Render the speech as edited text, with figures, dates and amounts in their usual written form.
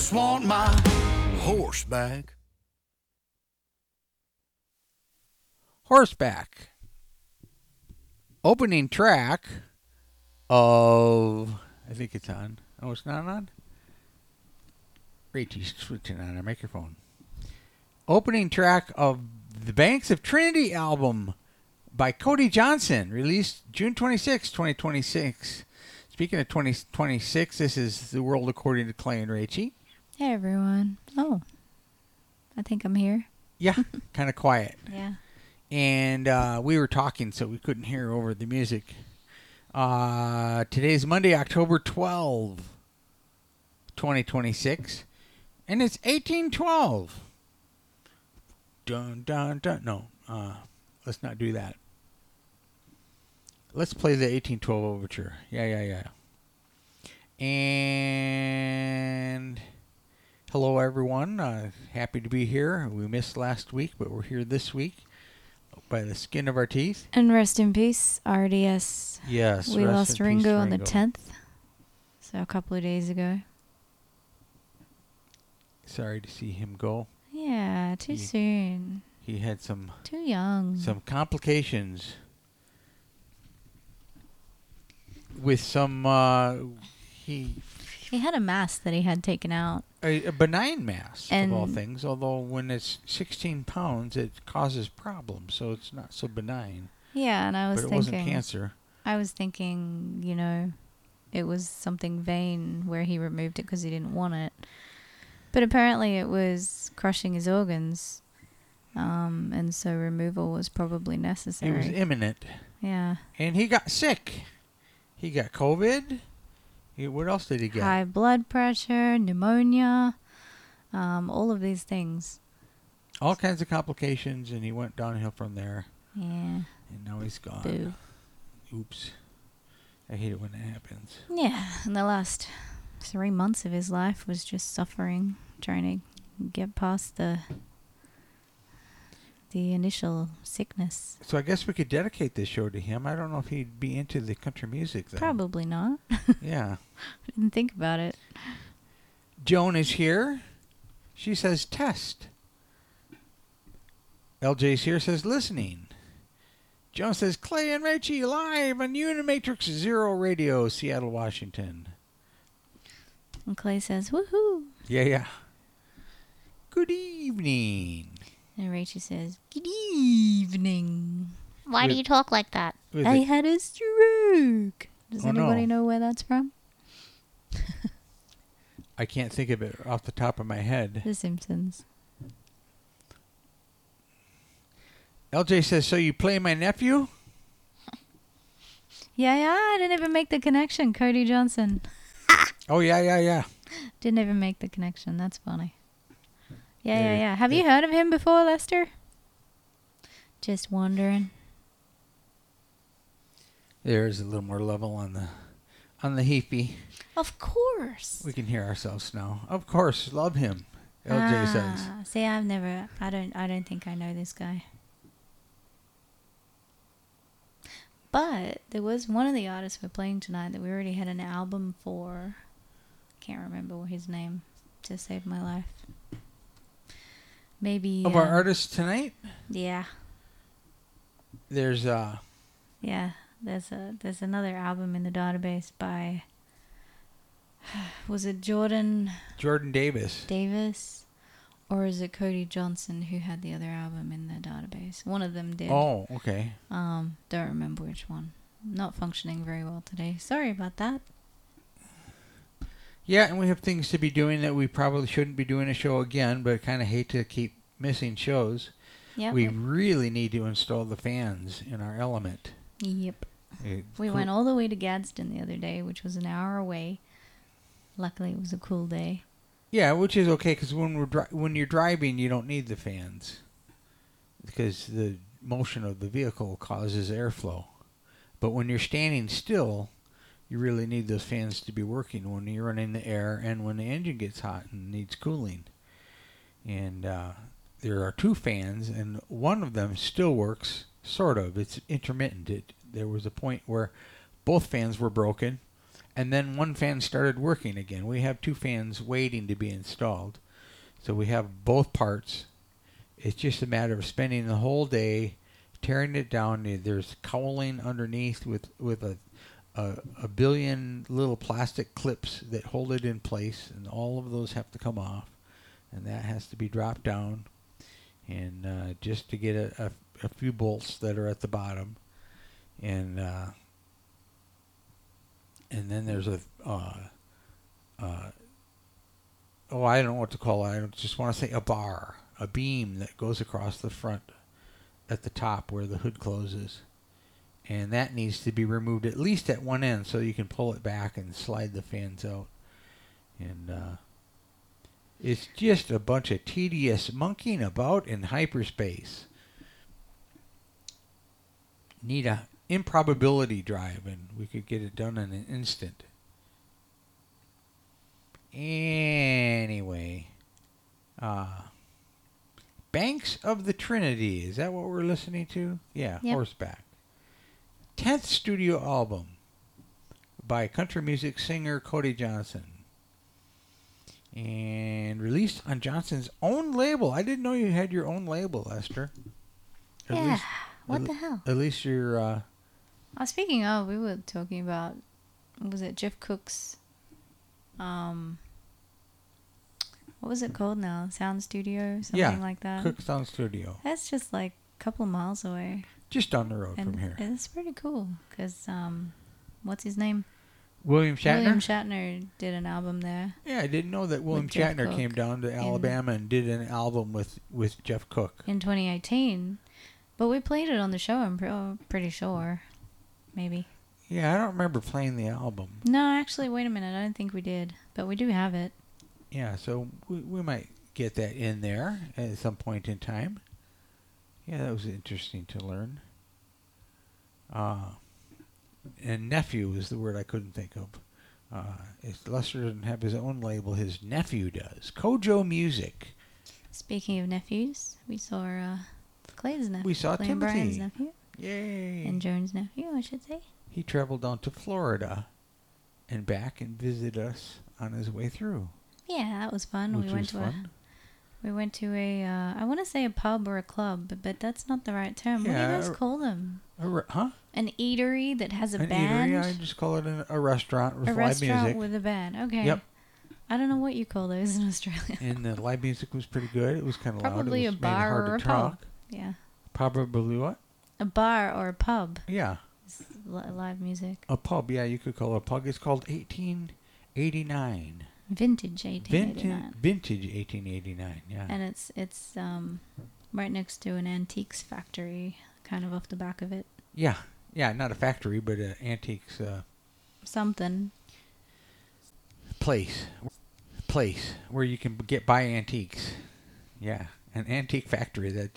just want my horse back. Horseback. Opening track of... I think it's on. Oh, it's not on? Rachel's switching on her microphone. Opening track of the Banks of Trinity album by Cody Johnson, released June 26, 2026. Speaking of 2026, this is The World According to Clay and Rachie. Hey, everyone. Oh, I think I'm here. Yeah, kind of quiet. Yeah. And we were talking, so we couldn't hear over the music. Today's Monday, October 12, 2026. And it's 1812. Dun, dun, dun. No, let's not do that. Let's play the 1812 overture. Yeah. And hello, everyone. Happy to be here. We missed last week, but we're here this week by the skin of our teeth. And rest in peace, RDS. Yes. We lost Ringo on the Ringo. 10th, so a couple of days ago. Sorry to see him go. Yeah, too soon. He had some Too young. complications with some he had a mass that he had taken out. a benign mass And of all things, although when it's 16 pounds it causes problems, so it's not so benign. Yeah, and I was But it thinking... wasn't cancer. I was thinking, it was something vain where he removed it because he didn't want it. But apparently it was crushing his organs. And so removal was probably necessary. It was imminent. Yeah. And he got sick. He got COVID. What else did he get? High blood pressure, pneumonia, all of these things. All kinds of complications, and he went downhill from there. Yeah. And now he's gone. Boo. Oops. I hate it when that happens. Yeah, and the last 3 months of his life was just suffering, trying to get past the initial sickness. So I guess we could dedicate this show to him. I don't know if he'd be into the country music, though. Probably not. Yeah. I didn't think about it. Joan is here. She says test. LJ's here, says listening. Joan says Clay and Rachie live on Unimatrix Zero Radio, Seattle, Washington. And Clay says, woohoo. Yeah. Good evening. And Rachel says, good evening. Why do you talk like that? I had a stroke. Does anybody no. know where that's from? I can't think of it off the top of my head. The Simpsons. LJ says, so you play my nephew? Yeah, I didn't even make the connection. Cody Johnson. Oh, yeah. Didn't even make the connection. That's funny. Yeah, Yeah. Have you heard of him before, Lester? Just wondering. There's a little more level on the Heafy. Of course. We can hear ourselves now. Of course, love him. LJ says. See, I don't think I know this guy. But there was one of the artists we're playing tonight that we already had an album for. Can't remember his name to save my life. Maybe Of our artists tonight, yeah. there's Yeah, there's another album in the database by was it Jordan Davis. or is it Cody Johnson who had the other album in the database? One of them did. Oh, okay. Don't remember which one. Not functioning very well today. Sorry about that. Yeah, and we have things to be doing that we probably shouldn't be doing a show again, but kind of hate to keep missing shows. Yep. We really need to install the fans in our Element. Yep. It- We went all the way to Gadsden the other day, which was an hour away. Luckily, it was a cool day. Yeah, which is okay, because when you're driving, you don't need the fans. Because the motion of the vehicle causes airflow. But when you're standing still, you really need those fans to be working when you're running the air and when the engine gets hot and needs cooling. And there are two fans, and one of them still works, sort of. It's intermittent. There was a point where both fans were broken, And then one fan started working again. We have 2 fans waiting to be installed. So we have both parts. It's just a matter of spending the whole day tearing it down. There's cowling underneath with a billion little plastic clips that hold it in place, and all of those have to come off, and that has to be dropped down, and just to get a few bolts that are at the bottom, and then there's I don't know what to call it. I just want to say a beam that goes across the front at the top where the hood closes. And that needs to be removed at least at one end so you can pull it back and slide the fans out. And it's just a bunch of tedious monkeying about in hyperspace. Need a improbability drive, and we could get it done in an instant. Anyway, Banks of the Trinity, is that what we're listening to? Yeah, Yep. Horseback. 10th studio album by country music singer Cody Johnson. And released on Johnson's own label. I didn't know you had your own label, Esther. Yeah. What the hell? At least you're... Speaking of, we were talking about, was it Jeff Cook's, what was it called now? Sound Studio? Something like that? Cook Sound Studio. That's just like a couple of miles away. Just down the road And from here. it's pretty cool because, what's his name? William Shatner? William Shatner did an album there. Yeah, I didn't know that William With Jeff Shatner Cook came down to Alabama and did an album with Jeff Cook. In 2018. But we played it on the show, I'm pretty sure. Maybe. Yeah, I don't remember playing the album. No, actually, wait a minute. I don't think we did. But we do have it. Yeah, so we might get that in there at some point in time. Yeah, that was interesting to learn. And nephew is the word I couldn't think of. Lester doesn't have his own label. His nephew does. Kojo Music. Speaking of nephews, we saw Clay's nephew. We saw Clay Timothy. And Brian's nephew. Yay. And Joan's nephew, I should say. He traveled down to Florida and back and visited us on his way through. Yeah, that was fun. Which was fun. We went to a, I want to say a pub or a club, but that's not the right term. What do you Yeah, guys call them? Huh? An eatery that has a An band? eatery, I just call it a restaurant with A live restaurant music. with a band. Okay. Yep. I don't know what you call those in Australia. And the live music was pretty good. It was kind of loud. Probably It a was made it bar hard or to a pub. talk. Yeah. Probably what? A bar or a pub. Yeah. It's live music. A pub, yeah, you could call it a pub. It's called 1889. Vintage 1889. Vintage 1889, yeah. And it's right next to an antiques factory, kind of off the back of it. Yeah, not a factory, but an antiques Something. place where you can buy antiques. Yeah, an antique factory. That